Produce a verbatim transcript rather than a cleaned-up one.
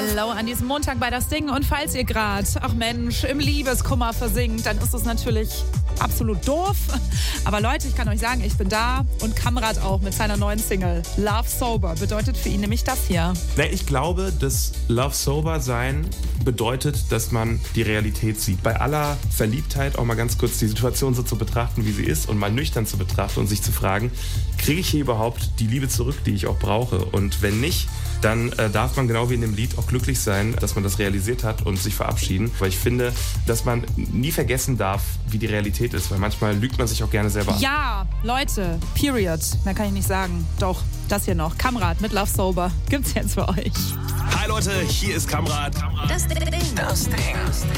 Hallo an diesem Montag bei Das Ding. Und falls ihr gerade, ach Mensch, im Liebeskummer versinkt, dann ist es natürlich absolut doof. Aber Leute, ich kann euch sagen, ich bin da und Kamrat auch mit seiner neuen Single. Love Sober bedeutet für ihn nämlich das hier. Na, ich glaube, dass Love Sober sein bedeutet, dass man die Realität sieht. Bei aller Verliebtheit auch mal ganz kurz die Situation so zu betrachten, wie sie ist und mal nüchtern zu betrachten und sich zu fragen, kriege ich hier überhaupt die Liebe zurück, die ich auch brauche? Und wenn nicht, dann äh, darf man genau wie in dem Lied auch glücklich sein, dass man das realisiert hat und sich verabschieden. Weil ich finde, dass man nie vergessen darf, wie die Realität ist, weil manchmal lügt man sich auch gerne selber an. Ja, Leute, period. Mehr kann ich nicht sagen. Doch, das hier noch. Kamrat mit Love Sober gibt's jetzt für euch. Hi Leute, hier ist Kamrat. Das Ding. Das Ding.